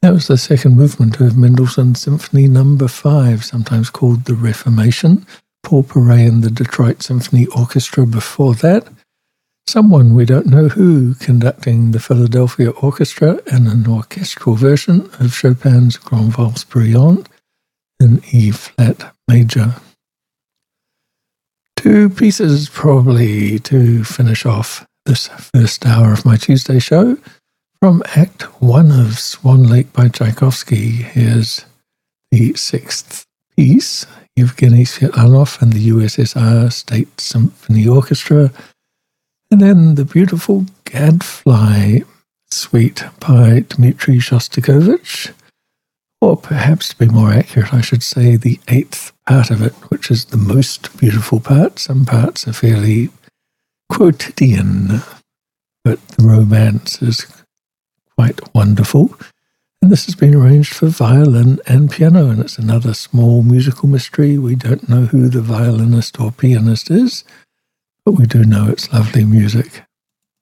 That was the second movement of Mendelssohn's Symphony No. 5, sometimes called the Reformation. Paul Paray and the Detroit Symphony Orchestra before that. Someone we don't know who conducting the Philadelphia Orchestra in an orchestral version of Chopin's Grand Valse Brillante in E-flat major. Two pieces probably to finish off this first hour of my Tuesday show. From Act 1 of Swan Lake by Tchaikovsky, here's the sixth piece, Yevgeny Svetlanov and the USSR State Symphony Orchestra, and then the beautiful Gadfly Suite by Dmitri Shostakovich, or perhaps to be more accurate, I should say the eighth part of it, which is the most beautiful part. Some parts are fairly quotidian, but the romance is quite wonderful. And this has been arranged for violin and piano, and it's another small musical mystery. We don't know who the violinist or pianist is, but we do know it's lovely music.